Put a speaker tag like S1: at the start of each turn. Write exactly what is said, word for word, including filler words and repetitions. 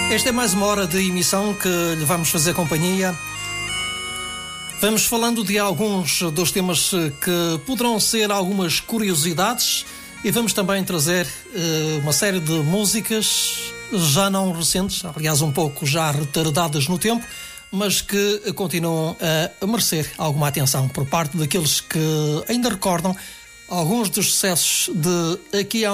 S1: Esta é mais uma hora de emissão que lhe vamos fazer companhia. Vamos falando de alguns dos temas que poderão ser algumas curiosidades e vamos também trazer uh, uma série de músicas já não recentes, aliás um pouco já retardadas no tempo, mas que continuam a merecer alguma atenção por parte daqueles que ainda recordam alguns dos sucessos de aqui há